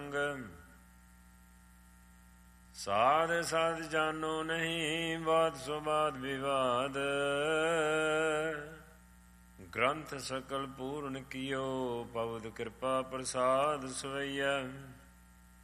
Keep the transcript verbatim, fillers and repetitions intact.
ਸੰਗ। ਸਾਧ ਸਾਧ ਜਾਨੋ ਨਹੀਂ, ਬਾਤ ਸੋ ਬਾਤ ਵਿਵਾਦ। ਗ੍ਰੰਥ ਸਕਲ ਪੂਰਨ ਕੀਓ, ਪਵਤ ਕਿਰਪਾ ਪ੍ਰਸਾਦ ਸਵਈਆ।